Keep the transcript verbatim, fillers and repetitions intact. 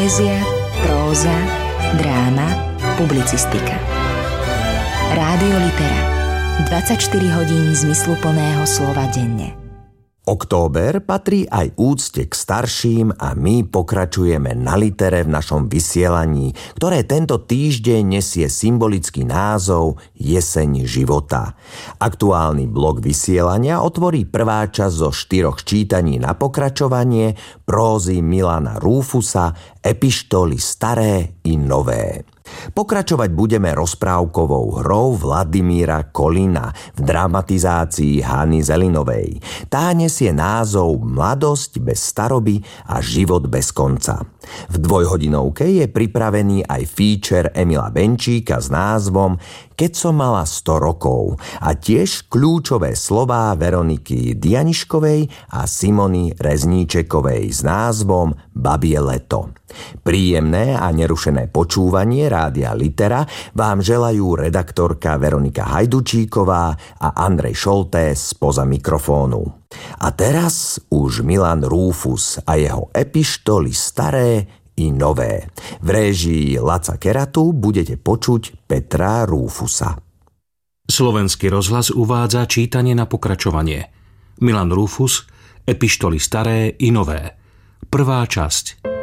Poézia, próza, dráma, publicistika. Rádio Litera. dvadsaťštyri hodín zmysluplného slova denne. Október patrí aj úcte k starším a my pokračujeme na Litere v našom vysielaní, ktoré tento týždeň nesie symbolický názov Jeseň života. Aktuálny blok vysielania otvorí prvá časť zo štyroch čítaní na pokračovanie prózy Milana Rúfusa Epištoly staré i nové. Pokračovať budeme rozprávkovou hrou Vladimíra Kolina v dramatizácii Hany Zelinovej. Tá nesie názov Mladosť bez staroby a život bez konca. V dvojhodinovke je pripravený aj feature Emila Benčíka s názvom Keď som mala sto rokov a tiež kľúčové slová Veroniky Dianiškovej a Simony Rezníčekovej s názvom Babie leto. Príjemné a nerušené počúvanie Rádia Litera vám želajú redaktorka Veronika Hajdučíková a Andrej Šoltés spoza mikrofónu. A teraz už Milan Rúfus a jeho epištoly staré i nové. V réžii Laca Keratu budete počuť Petra Rúfusa. Slovenský rozhlas uvádza čítanie na pokračovanie. Milan Rúfus, Epištoly staré i nové. Prvá časť.